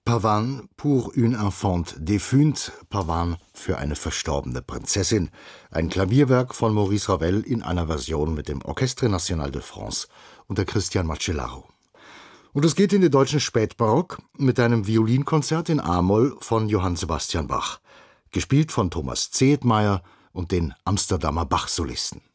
Pavane pour une enfant défunte, Pavane für eine verstorbene Prinzessin, ein Klavierwerk von Maurice Ravel in einer Version mit dem Orchestre National de France unter Christian Macellaro. Und es geht in den deutschen Spätbarock mit einem Violinkonzert in a-Moll von Johann Sebastian Bach, gespielt von Thomas Zehetmeier und den Amsterdamer Bach-Solisten.